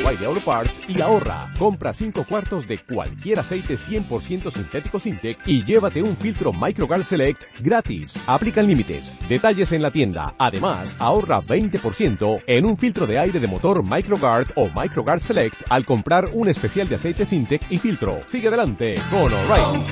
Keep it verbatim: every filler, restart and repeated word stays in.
O'Reilly Auto Parts y ahorra. Compra cinco cuartos de cualquier aceite cien por ciento sintético Sintec y llévate un filtro MicroGuard Select gratis. Aplican límites. Detalles en la tienda. Además, ahorra veinte por ciento en un filtro de aire de motor MicroGuard o MicroGuard Select al comprar un especial de aceite Sintec y filtro. Sigue adelante con O'Reilly.